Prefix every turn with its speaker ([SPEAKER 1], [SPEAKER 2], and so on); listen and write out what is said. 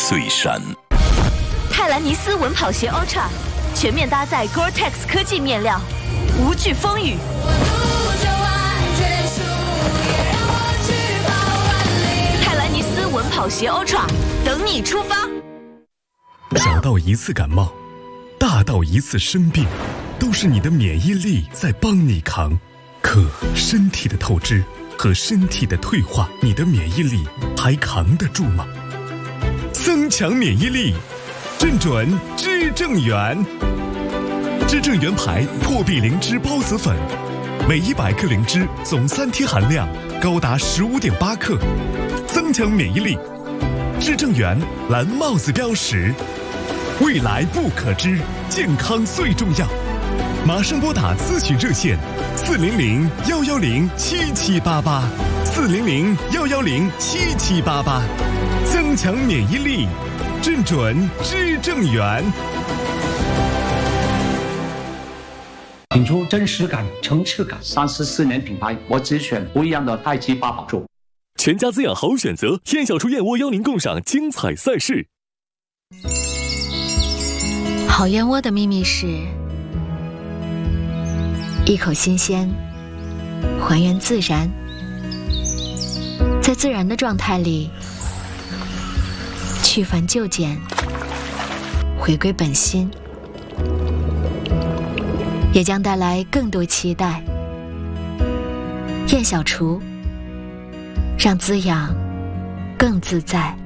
[SPEAKER 1] 岁山。
[SPEAKER 2] 泰兰尼斯稳跑鞋 Ultra 全面搭载 Gore-Tex 科技面料，无惧风雨。泰兰尼斯稳跑鞋 Ultra 等你出发。
[SPEAKER 3] 小到一次感冒，大到一次生病，都是你的免疫力在帮你扛。可身体的透支和身体的退化，你的免疫力还扛得住吗？增强免疫力，正准知正元。知正元牌破壁灵芝孢子粉，每100克灵芝总3天含量高达15.8克，增强免疫力。知正元蓝帽子标识，未来不可知，健康最重要。马上拨打咨询热线400-110-7788，400-110-7788，增强免疫力，正准知正元。
[SPEAKER 4] 品出真实感、层次感。34年品牌，我只选不一样的太极八宝粥。
[SPEAKER 5] 全家滋养好选择，燕小厨燕窝邀您共赏精彩赛事。
[SPEAKER 6] 好燕窝的秘密是一口新鲜，还原自然，在自然的状态里去繁就简，回归本心，也将带来更多期待。燕小厨，让滋养更自在。